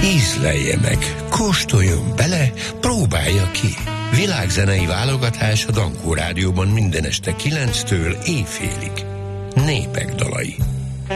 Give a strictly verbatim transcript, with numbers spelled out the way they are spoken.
Ízlelje meg, kóstoljon bele, próbálja ki. Világzenei válogatás a Dankó Rádióban minden este kilenctől éjfélig. Népek dalai.